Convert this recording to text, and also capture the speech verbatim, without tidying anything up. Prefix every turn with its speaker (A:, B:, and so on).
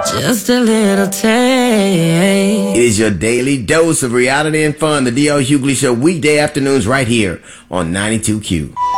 A: Just a little taste.
B: It is your daily dose of reality and fun. The D L Hughley Show, weekday afternoons right here on ninety-two Q.